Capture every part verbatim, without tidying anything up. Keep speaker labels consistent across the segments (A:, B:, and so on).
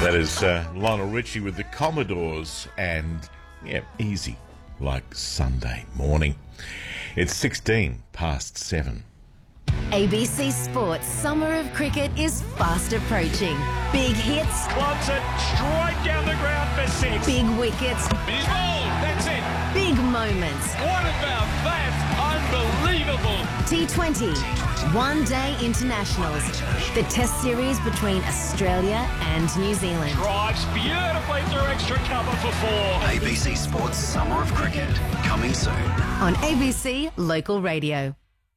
A: That is uh, Lionel Richie with the Commodores and, yeah, easy like Sunday morning. It's sixteen past seven.
B: A B C Sports Summer of Cricket is fast approaching. Big hits.
C: Wants it straight down the ground for six.
B: Big wickets.
C: He's bowled. That's it.
B: Big moments.
C: What about that? Unbelievable.
B: T twenty. One Day Internationals. The Test series between Australia and New Zealand.
C: Drives beautifully through extra cover for four.
D: A B C Sports Summer of Cricket, coming soon.
B: On A B C Local Radio.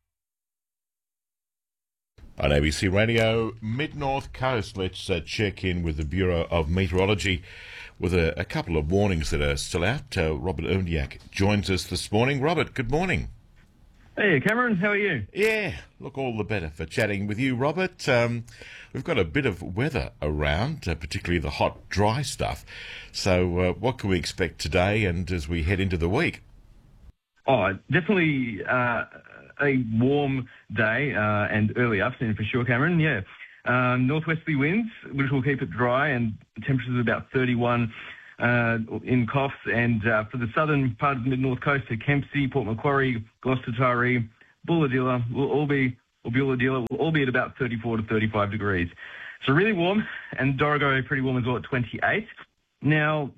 A: On A B C Radio, Mid-North Coast, let's uh, check in with the Bureau of Meteorology with a, a couple of warnings that are still out. Uh, Robert Undiak joins us this morning. Robert, good morning.
E: Hey, Cameron, how are you?
A: Yeah, look, all the better for chatting with you, Robert. Um, we've got a bit of weather around, uh, particularly the hot, dry stuff. So uh, what can we expect today and as we head into the week?
E: Oh, definitely uh, a warm day uh, and early afternoon for sure, Cameron. Yeah, um, northwesterly winds, which will keep it dry, and temperatures about thirty-one uh, in Coffs. And uh, for the southern part of the mid-north coast, so Kempsey, Port Macquarie, Gloucester Taree, Bulahdelah will all be, or Bulahdelah will all be at about thirty-four to thirty-five degrees. So really warm, and Dorrigo pretty warm as well at twenty-eight. Now,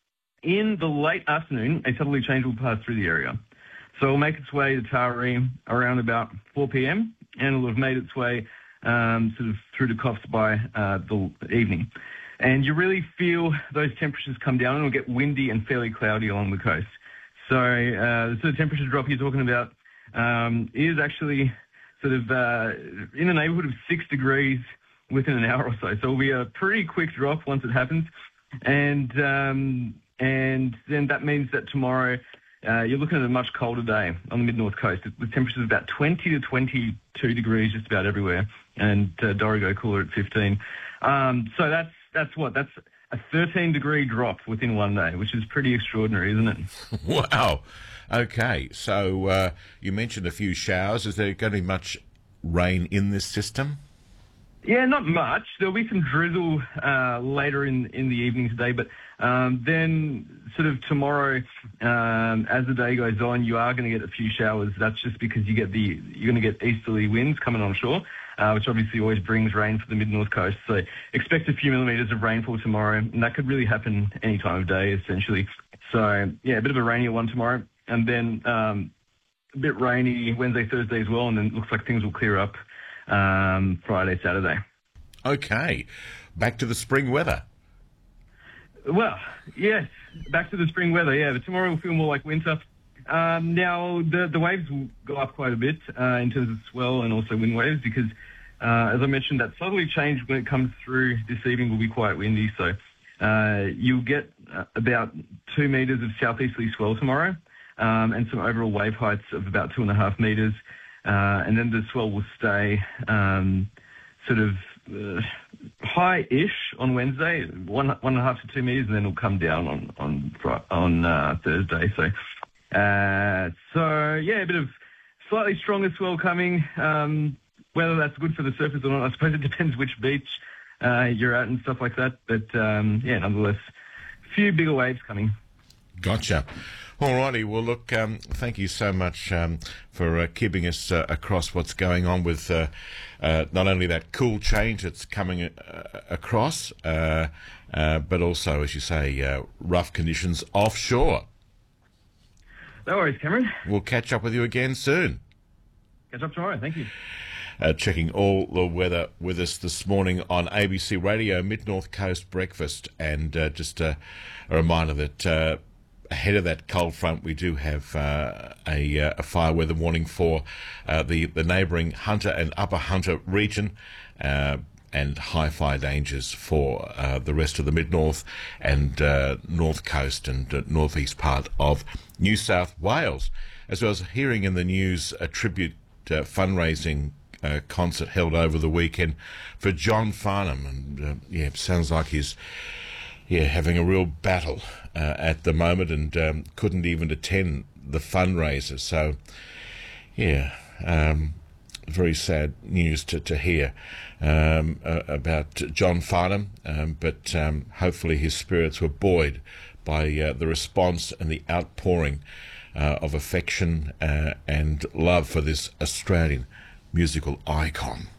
E: in the late afternoon, a southerly change will pass through the area. So it'll make its way to Taree around about four p.m. and it'll have made its way um, sort of through to Coffs by uh, the evening. And you really feel those temperatures come down and it'll get windy and fairly cloudy along the coast. So uh, the sort of temperature drop you're talking about um, is actually sort of uh, in the neighbourhood of six degrees within an hour or so. So it'll be a pretty quick drop once it happens. And, um, and then that means that tomorrow Uh, you're looking at a much colder day on the mid-north coast with temperatures of about twenty to twenty-two degrees just about everywhere, and uh, Dorrigo cooler at fifteen. Um, so that's that's what? That's a thirteen degree drop within one day, which is pretty extraordinary, isn't it?
A: Wow. Okay, so uh, you mentioned a few showers. Is there going to be much rain in this system?
E: Yeah, not much. There'll be some drizzle uh, later in, in the evening today, but um, then sort of tomorrow, um, as the day goes on, you are going to get a few showers. That's just because you get the you're going to get easterly winds coming on shore, uh, which obviously always brings rain for the mid-north coast. So expect a few millimetres of rainfall tomorrow, and that could really happen any time of day, essentially. So yeah, a bit of a rainier one tomorrow, and then um, a bit rainy Wednesday, Thursday as well, and then it looks like things will clear up Um, Friday, Saturday.
A: Okay, back to the spring weather.
E: Well, yes, back to the spring weather. Yeah, but tomorrow will feel more like winter. Um, now the the waves will go up quite a bit uh, in terms of swell and also wind waves because, uh, as I mentioned, that southerly change when it comes through this evening will be quite windy. So uh, you'll get uh, about two metres of southeasterly swell tomorrow, um, and some overall wave heights of about two and a half metres. Uh, and then the swell will stay um, sort of uh, high-ish on Wednesday, one one and a half to two metres, and then it'll come down on on on uh, Thursday. So, uh, so yeah, a bit of slightly stronger swell coming. Um, whether that's good for the surface or not, I suppose it depends which beach uh, you're at and stuff like that. But um, yeah, nonetheless, a few bigger waves coming.
A: Gotcha. All righty. Well, look, um, thank you so much um, for uh, keeping us uh, across what's going on with uh, uh, not only that cool change that's coming uh, across, uh, uh, but also, as you say, uh, rough conditions offshore.
E: No worries, Cameron.
A: We'll catch up with you again soon.
E: Catch up tomorrow. Thank you.
A: Uh, checking all the weather with us this morning on A B C Radio, Mid-North Coast Breakfast. And uh, just uh, a reminder that uh, ahead of that cold front, we do have uh, a, uh, a fire weather warning for uh, the, the neighbouring Hunter and Upper Hunter region, uh, and high fire dangers for uh, the rest of the mid-north and uh, north coast and uh, northeast part of New South Wales, as well as hearing in the news a tribute uh, fundraising uh, concert held over the weekend for John Farnham, and uh, yeah, it sounds like he's yeah having a real battle uh, at the moment, and um, couldn't even attend the fundraiser. So yeah. Um, very sad news to, to hear um, uh, about John Farnham, um, but um, hopefully his spirits were buoyed by uh, the response and the outpouring uh, of affection uh, and love for this Australian musical icon.